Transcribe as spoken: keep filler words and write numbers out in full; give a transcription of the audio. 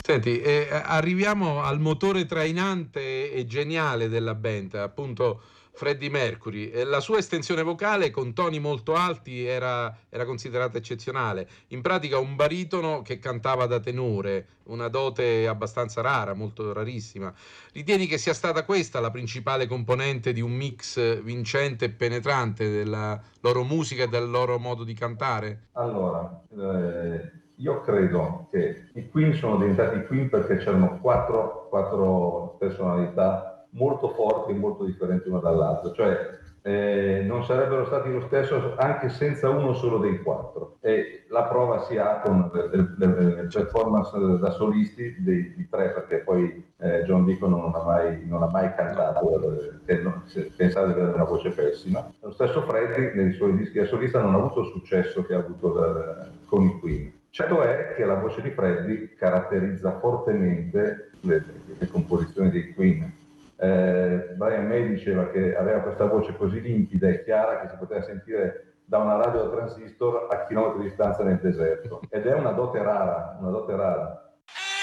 Senti, eh, arriviamo al motore trainante e geniale della band, appunto Freddie Mercury. E la sua estensione vocale con toni molto alti era, era considerata eccezionale. In pratica un baritono che cantava da tenore, una dote abbastanza rara, molto rarissima. Ritieni che sia stata questa la principale componente di un mix vincente e penetrante della loro musica e del loro modo di cantare? Allora, eh, io credo che i Queen sono diventati Queen perché c'erano quattro, quattro personalità molto forti e molto differenti una dall'altra, cioè eh, non sarebbero stati lo stesso anche senza uno solo dei quattro. E la prova si ha con le, le, le performance da solisti dei, di tre, perché poi eh, John Deacon non ha mai, non ha mai cantato, eh, non, pensava di avere una voce pessima. Lo stesso Freddie nei suoi dischi da solista non ha avuto il successo che ha avuto da, con i Queen. Certo è che la voce di Freddie caratterizza fortemente le, le composizioni dei Queen. Eh, Brian May diceva che aveva questa voce così limpida e chiara che si poteva sentire da una radio da transistor a chilometri di distanza nel deserto, ed è una dote rara, una dote rara.